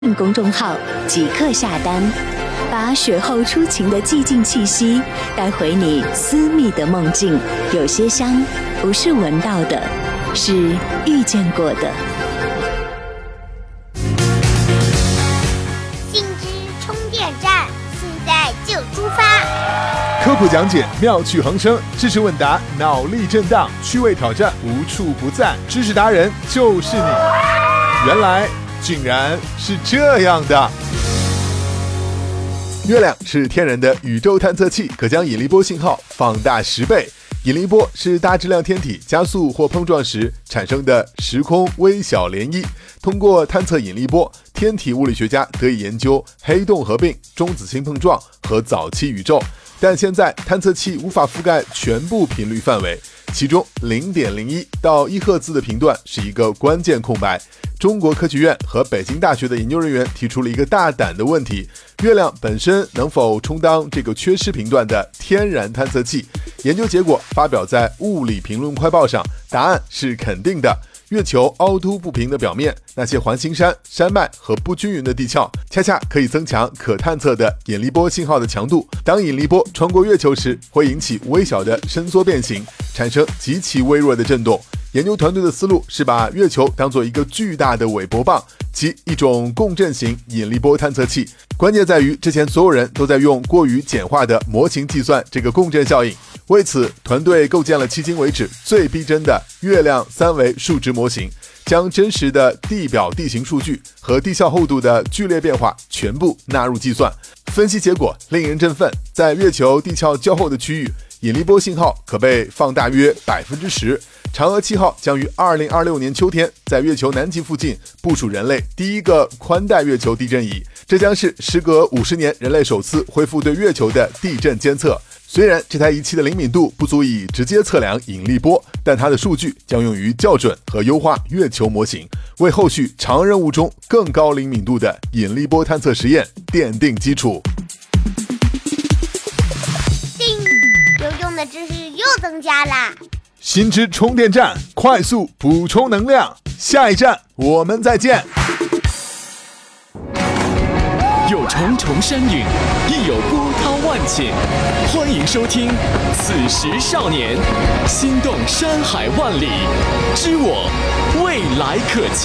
公众号即刻下单，把雪后初晴的寂静气息带回你私密的梦境。有些香不是闻到的，是遇见过的。 信之充电站，现在就出发。 科普讲解妙趣横生，知识问答脑力震荡，趣味挑战无处不在，知识达人就是你。原来竟然是这样的。月亮是天然的宇宙探测器，可将引力波信号放大10倍。引力波是大质量天体加速或碰撞时产生的时空微小涟漪。通过探测引力波，天体物理学家得以研究黑洞合并、中子星碰撞和早期宇宙。但现在探测器无法覆盖全部频率范围，其中 0.01 到1赫兹的频段是一个关键空白。中国科学院和北京大学的研究人员提出了一个大胆的问题：月亮本身能否充当这个缺失频段的天然探测器？研究结果发表在《物理评论快报》上，答案是肯定的。月球凹凸不平的表面，那些环形山、山脉和不均匀的地壳，恰恰可以增强可探测的引力波信号的强度。当引力波穿过月球时，会引起微小的伸缩变形，产生极其微弱的震动。研究团队的思路是把月球当作一个巨大的韦伯棒，即一种共振型引力波探测器。关键在于，之前所有人都在用过于简化的模型计算这个共振效应。为此，团队构建了迄今为止最逼真的月亮3维数值模型，将真实的地表地形数据和地壳厚度的剧烈变化全部纳入计算。分析结果令人振奋，在月球地壳较厚的区域，引力波信号可被放大约10%。嫦娥7号将于2026年秋天在月球南极附近部署人类第一个宽带月球地震仪，这将是时隔50年人类首次恢复对月球的地震监测。虽然这台仪器的灵敏度不足以直接测量引力波，但它的数据将用于校准和优化月球模型，为后续嫦娥任务中更高灵敏度的引力波探测实验奠定基础。 叮，有用的知识又增加啦！ 新知充电站，快速补充能量。下一站我们再见。 有重重山岭，亦有波涛万险。欢迎收听《此时少年》，心动山海万里，知我未来可期。